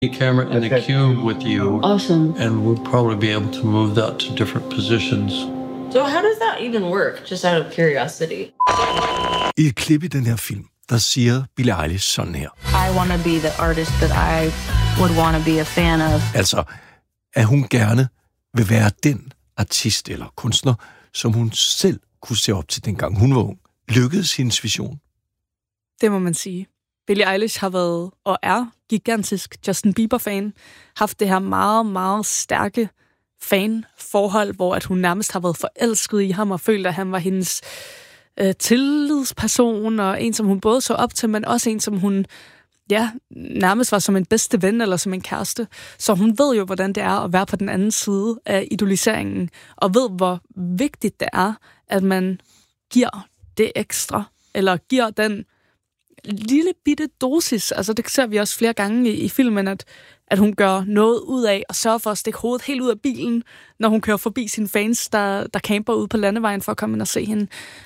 camera in the cube with you. Awesome. And we'll probably be able to move that to different positions. So how does that even work, just out of curiosity? I et klip i den her film, der siger Billie Eilish sådan her. I want to be the artist that I would want to be a fan of. Altså, at hun gerne vil være den artist eller kunstner, som hun selv kunne se op til, dengang hun var ung. Lykkedes hendes vision? Det må man sige. Billie Eilish har været og er gigantisk Justin Bieber-fan. Haft det her meget, meget stærke fan-forhold, hvor at hun nærmest har været forelsket i ham og følt, at han var hendes tillidsperson, og en, som hun både så op til, men også en, som hun nærmest var som en bedste ven eller som en kæreste. Så hun ved jo, hvordan det er at være på den anden side af idoliseringen, og ved, hvor vigtigt det er, at man giver det ekstra, eller giver den lille bitte dosis. Altså det ser vi også flere gange i filmen, at hun gør noget ud af og sørger for at stikke hovedet helt ud af bilen, når hun kører forbi sine fans, der camper ude på landevejen for at komme ind og se hende.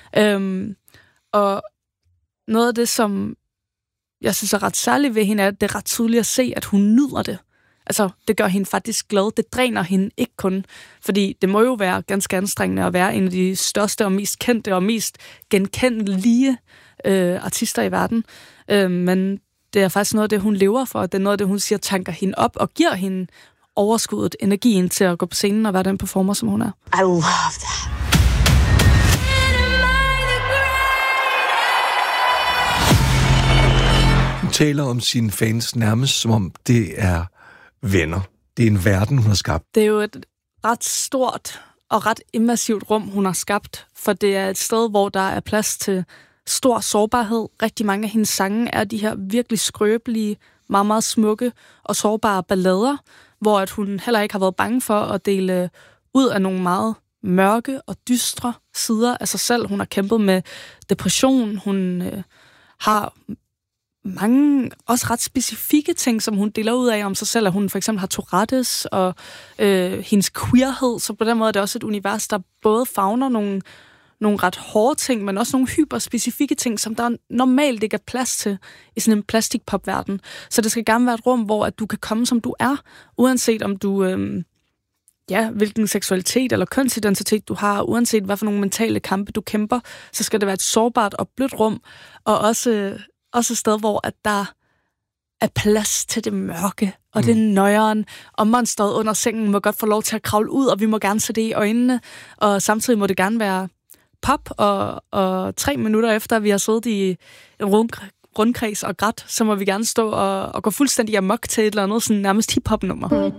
Og noget af det, som jeg synes er ret særligt ved hende, er, at det er ret tydeligt at se, at hun nyder det. Altså, det gør hende faktisk glad. Det dræner hende ikke kun, fordi det må jo være ganske anstrengende at være en af de største og mest kendte og mest genkendelige artister i verden. Men det er faktisk noget af det, hun lever for. Det er noget af det, hun siger, tanker hende op og giver hende overskuddet, energien til at gå på scenen og være den performer, som hun er. I love that. Hun taler om sine fans nærmest, som om det er venner. Det er en verden, hun har skabt. Det er jo et ret stort og ret immersivt rum, hun har skabt, for det er et sted, hvor der er plads til stor sårbarhed. Rigtig mange af hendes sange er de her virkelig skrøbelige, meget, meget smukke og sårbare ballader, hvor at hun heller ikke har været bange for at dele ud af nogle meget mørke og dystre sider af sig selv. Hun har kæmpet med depression. Hun har mange også ret specifikke ting, som hun deler ud af om sig selv, at hun for eksempel har Tourettes og hendes queerhed, så på den måde er det også et univers, der både favner nogle ret hårde ting, men også nogle hyperspecifikke ting, som der normalt ikke er plads til i sådan en plastikpopverden. Så det skal gerne være et rum, hvor at du kan komme, som du er, uanset om du hvilken seksualitet eller kønsidentitet du har, uanset hvad for nogle mentale kampe du kæmper, så skal det være et sårbart og blødt rum, og også et sted, hvor at der er plads til det mørke, og det nøjeren, og monsteret under sengen må godt få lov til at kravle ud, og vi må gerne se det i øjnene, og samtidig må det gerne være pop, og 3 minutter efter, vi har siddet i en rundkreds og grædt, så må vi gerne stå og gå fuldstændig amok til et eller andet sådan nærmest hip-hop-nummer.